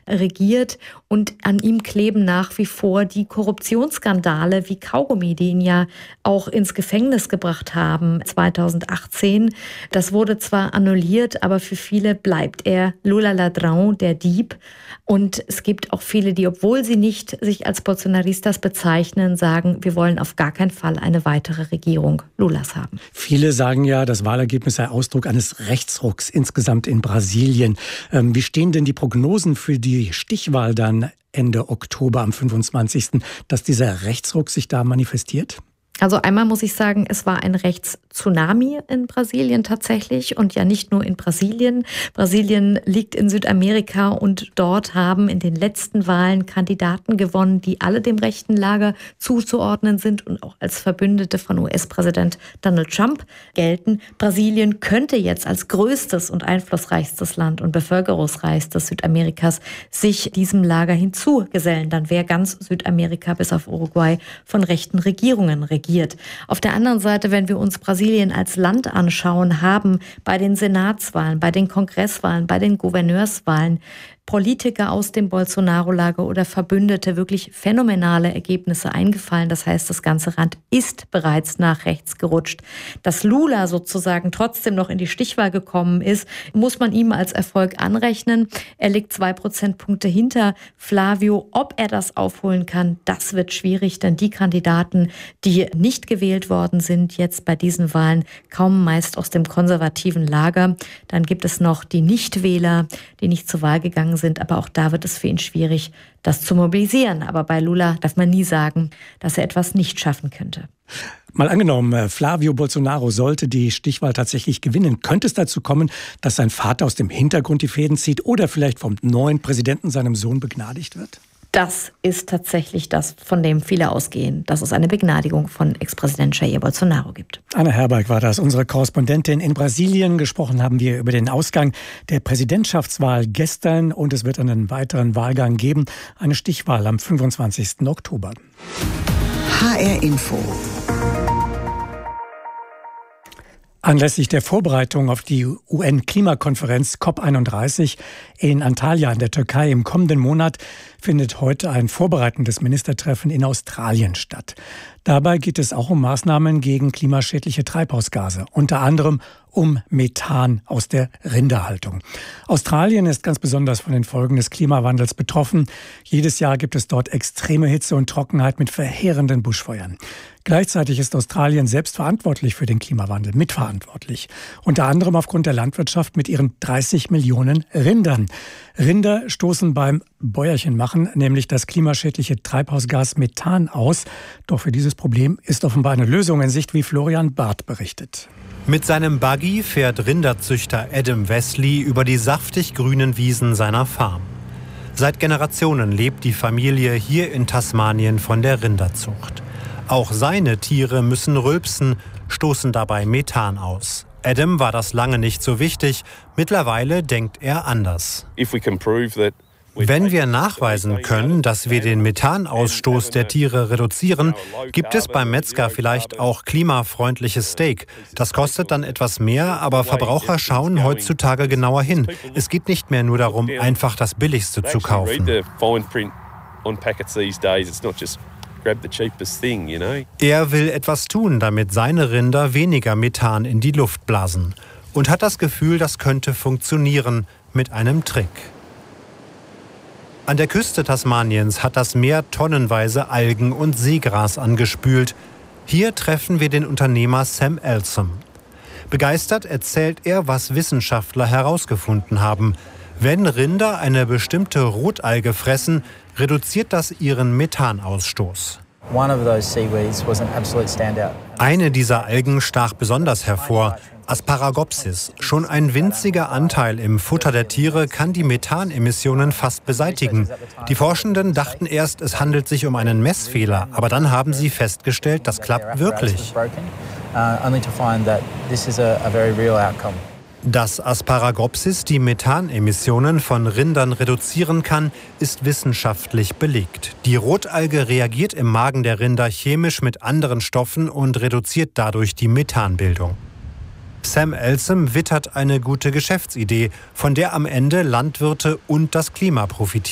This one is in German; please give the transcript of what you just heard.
regiert. Und an ihm kleben nach wie vor die Korruptionsskandale wie Kaugummi, die ihn ja auch ins Gefängnis gebracht haben 2018. Das wurde zwar annulliert, aber für viele bleibt er Lula Ladrão, der Dieb. Und es gibt auch viele, die, obwohl sie nicht sich als Bolsonaristas bezeichnen, sagen, wir wollen auf gar keinen Fall eine weitere Regierung Lulas haben. Viele sagen ja, das Wahlergebnis sei Ausdruck eines Rechtsrucks insgesamt in Brasilien. Wie stehen denn die Prognosen für die Stichwahl dann Ende Oktober am 25., dass dieser Rechtsruck sich da manifestiert? Also einmal muss ich sagen, es war ein Rechtstsunami in Brasilien tatsächlich und ja nicht nur in Brasilien. Brasilien liegt in Südamerika und dort haben in den letzten Wahlen Kandidaten gewonnen, die alle dem rechten Lager zuzuordnen sind und auch als Verbündete von US-Präsident Donald Trump gelten. Brasilien könnte jetzt als größtes und einflussreichstes Land und bevölkerungsreichstes Südamerikas sich diesem Lager hinzugesellen. Dann wäre ganz Südamerika bis auf Uruguay von rechten Regierungen regiert. Auf der anderen Seite, wenn wir uns Brasilien als Land anschauen, haben bei den Senatswahlen, bei den Kongresswahlen, bei den Gouverneurswahlen Politiker aus dem Bolsonaro-Lager oder Verbündete wirklich phänomenale Ergebnisse eingefallen. Das heißt, das ganze Land ist bereits nach rechts gerutscht. Dass Lula sozusagen trotzdem noch in die Stichwahl gekommen ist, muss man ihm als Erfolg anrechnen. Er liegt 2 Prozentpunkte hinter Flavio. Ob er das aufholen kann, das wird schwierig, denn die Kandidaten, die nicht gewählt worden sind, jetzt bei diesen Wahlen, kommen meist aus dem konservativen Lager. Dann gibt es noch die Nichtwähler, die nicht zur Wahl gegangen sind, aber auch da wird es für ihn schwierig, das zu mobilisieren. Aber bei Lula darf man nie sagen, dass er etwas nicht schaffen könnte. Mal angenommen, Flavio Bolsonaro sollte die Stichwahl tatsächlich gewinnen. Könnte es dazu kommen, dass sein Vater aus dem Hintergrund die Fäden zieht oder vielleicht vom neuen Präsidenten, seinem Sohn, begnadigt wird? Das ist tatsächlich das, von dem viele ausgehen, dass es eine Begnadigung von Ex-Präsident Jair Bolsonaro gibt. Anna Herberg war das, unsere Korrespondentin in Brasilien. Gesprochen haben wir über den Ausgang der Präsidentschaftswahl gestern und es wird einen weiteren Wahlgang geben, eine Stichwahl am 25. Oktober. HR Info. Anlässlich der Vorbereitung auf die UN-Klimakonferenz COP31 in Antalya in der Türkei im kommenden Monat findet heute ein vorbereitendes Ministertreffen in Australien statt. Dabei geht es auch um Maßnahmen gegen klimaschädliche Treibhausgase, unter anderem um Methan aus der Rinderhaltung. Australien ist ganz besonders von den Folgen des Klimawandels betroffen. Jedes Jahr gibt es dort extreme Hitze und Trockenheit mit verheerenden Buschfeuern. Gleichzeitig ist Australien selbst verantwortlich für den Klimawandel, mitverantwortlich. Unter anderem aufgrund der Landwirtschaft mit ihren 30 Millionen Rindern. Rinder stoßen beim Bäuerchenmachen nämlich das klimaschädliche Treibhausgas Methan aus. Doch für dieses Problem ist offenbar eine Lösung in Sicht, wie Florian Barth berichtet. Mit seinem Buggy fährt Rinderzüchter Adam Wesley über die saftig grünen Wiesen seiner Farm. Seit Generationen lebt die Familie hier in Tasmanien von der Rinderzucht. Auch seine Tiere müssen rülpsen, stoßen dabei Methan aus. Adam war das lange nicht so wichtig. Mittlerweile denkt er anders. Wenn wir nachweisen können, dass wir den Methanausstoß der Tiere reduzieren, gibt es beim Metzger vielleicht auch klimafreundliches Steak. Das kostet dann etwas mehr, aber Verbraucher schauen heutzutage genauer hin. Es geht nicht mehr nur darum, einfach das Billigste zu kaufen. Er will etwas tun, damit seine Rinder weniger Methan in die Luft blasen. Und hat das Gefühl, das könnte funktionieren mit einem Trick. An der Küste Tasmaniens hat das Meer tonnenweise Algen und Seegras angespült. Hier treffen wir den Unternehmer Sam Elsom. Begeistert erzählt er, was Wissenschaftler herausgefunden haben. Wenn Rinder eine bestimmte Rotalge fressen, reduziert das ihren Methanausstoß. Eine dieser Algen stach besonders hervor, Asparagopsis. Schon ein winziger Anteil im Futter der Tiere kann die Methanemissionen fast beseitigen. Die Forschenden dachten erst, es handelt sich um einen Messfehler, aber dann haben sie festgestellt, das klappt wirklich. Dass Asparagopsis die Methanemissionen von Rindern reduzieren kann, ist wissenschaftlich belegt. Die Rotalge reagiert im Magen der Rinder chemisch mit anderen Stoffen und reduziert dadurch die Methanbildung. Sam Elsom wittert eine gute Geschäftsidee, von der am Ende Landwirte und das Klima profitieren.